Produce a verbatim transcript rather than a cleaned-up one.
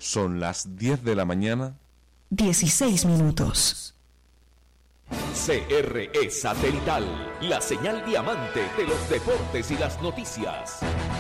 Son las diez de la mañana. dieciséis minutos. C R E Satelital, la señal diamante de los deportes y las noticias.